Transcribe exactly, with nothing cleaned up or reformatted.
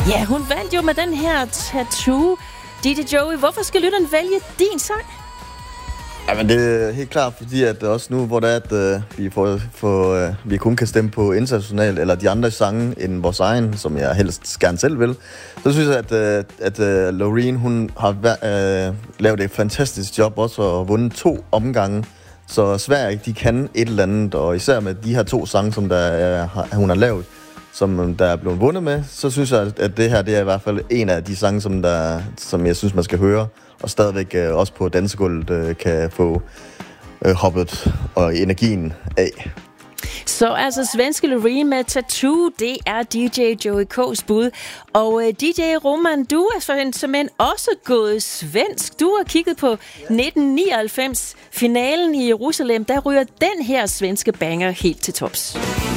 Ja, hun vandt jo med den her Tattoo. D J Joey, hvorfor skal lytteren vælge din sang? Jamen, det er helt klart, fordi at også nu, hvor det er, at uh, vi, får, får, uh, vi kun kan stemme på internationalt, eller de andre sange end vores egen, som jeg helst gerne selv vil, så synes jeg, at, uh, at uh, Loreen, hun har uh, lavet et fantastisk job også, og vundet to omgange. Så Sverige, de kan et eller andet, og især med de her to sange, som der er, hun har lavet, som der er blevet vundet med, så synes jeg, at det her, det er i hvert fald en af de sange, som, der, som jeg synes, man skal høre, og stadigvæk øh, også på dansegulvet øh, kan få øh, hoppet og energien af. Så altså svenske Loreen med Tattoo, det er D J Joey K's bud. Og øh, D J Roman, du er simpelthen også gået svensk. Du har kigget på nitten nioghalvfems finalen i Jerusalem. Der ryger den her svenske banger helt til tops.